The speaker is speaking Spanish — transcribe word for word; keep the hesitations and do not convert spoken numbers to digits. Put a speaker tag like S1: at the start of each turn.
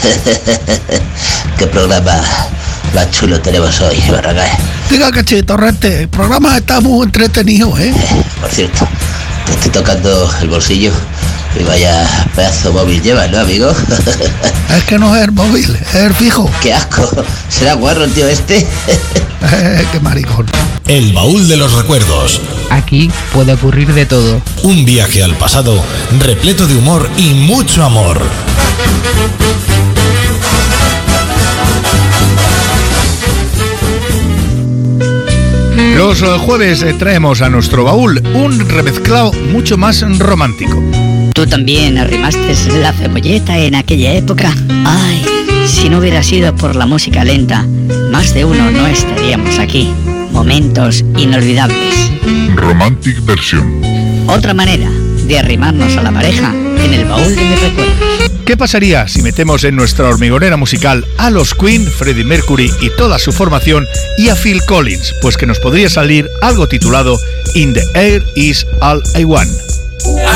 S1: Qué programa más chulo tenemos hoy, Barragán.
S2: Diga, Cachitorrete, el programa está muy entretenido, ¿eh?
S1: eh por cierto, te estoy tocando el bolsillo y vaya pedazo móvil llevas, ¿no, amigo?
S2: Es que no es el móvil, es el fijo.
S1: Qué asco, será guarro el tío este.
S2: eh, qué maricón.
S3: El baúl de los recuerdos.
S4: Aquí puede ocurrir de todo.
S3: Un viaje al pasado repleto de humor y mucho amor.
S5: Los jueves traemos a nuestro baúl un remezclado mucho más romántico.
S6: ¿Tú también arrimaste la cebolleta en aquella época? Ay, si no hubiera sido por la música lenta, más de uno no estaríamos aquí. Momentos inolvidables.
S7: Romantic version.
S6: Otra manera de arrimarnos a la pareja en el baúl de mis recuerdos.
S5: ¿Qué pasaría si metemos en nuestra hormigonera musical a los Queen, Freddie Mercury y toda su formación y a Phil Collins? Pues que nos podría salir algo titulado In the Air Is All I Want.